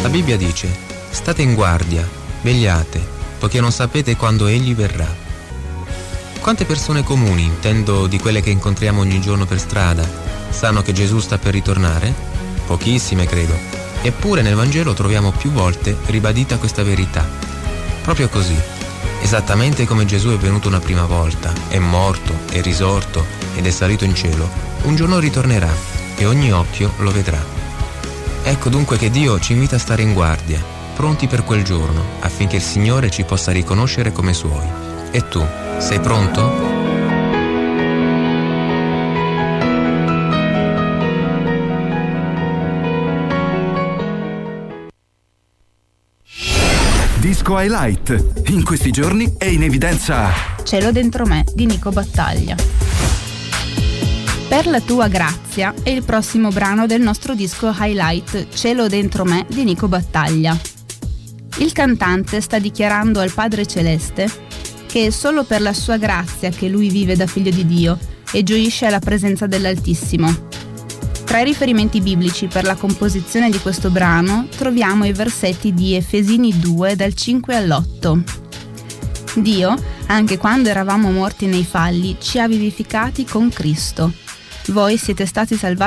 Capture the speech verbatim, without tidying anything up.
La Bibbia dice: state in guardia, vegliate, poiché non sapete quando Egli verrà. Quante persone comuni, intendo di quelle che incontriamo ogni giorno per strada, sanno che Gesù sta per ritornare? Pochissime, credo. Eppure nel Vangelo troviamo più volte ribadita questa verità. Proprio così, esattamente come Gesù è venuto una prima volta, è morto, è risorto ed è salito in cielo, un giorno ritornerà e ogni occhio lo vedrà. Ecco dunque che Dio ci invita a stare in guardia, pronti per quel giorno, affinché il Signore ci possa riconoscere come Suoi. E tu, sei pronto? Disco Highlight. In questi giorni è in evidenza Cielo dentro me di Nico Battaglia. Per la tua grazia è il prossimo brano del nostro disco Highlight, Cielo dentro me di Nico Battaglia. Il cantante sta dichiarando al Padre Celeste che è solo per la sua grazia che lui vive da figlio di Dio e gioisce alla presenza dell'Altissimo. Tra i riferimenti biblici per la composizione di questo brano troviamo i versetti di Efesini due dal cinque all'otto. Dio, anche quando eravamo morti nei falli, ci ha vivificati con Cristo. Voi siete stati salvati